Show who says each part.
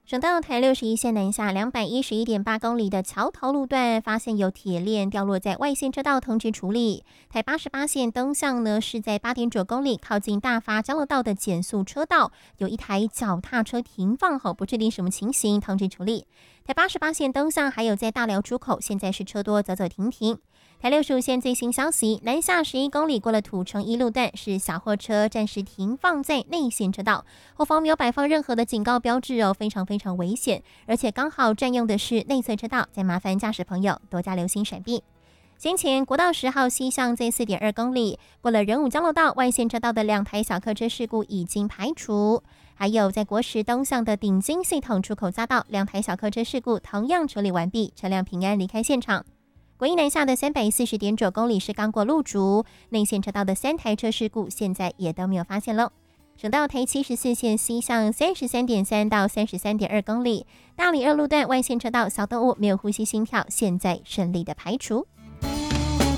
Speaker 1: 省道台61线南下211.8公里的桥头路段，发现有铁链掉落在外线车道，通知处理。台88线东向呢，是在8.9公里靠近大发交流道的减速车道，有一台脚踏车停放后，不确定什么情形，通知处理。台88线东向还有在大寮出口，现在是车多走走停停。台65线最新消息，南下11公里过了土城一路段，是小货车暂时停放在内线车道，后方没有摆放任何的警告标志哦，非常危险，而且刚好占用的是内侧车道，再麻烦驾驶朋友多加留心闪避。先前国道10号西向在4.2公里过了仁武交流道外线车道的2台小客车事故已经排除，还有在国十东向的顶金系统出口匝道2台小客车事故同样处理完毕，车辆平安离开现场。国一南下的340.9公里是刚过路竹，内线车道的3台车事故现在也都没有发现喽。省道台74线西向33.3到33.2公里，大里2路段外线车道小动物没有呼吸心跳，现在顺利的排除。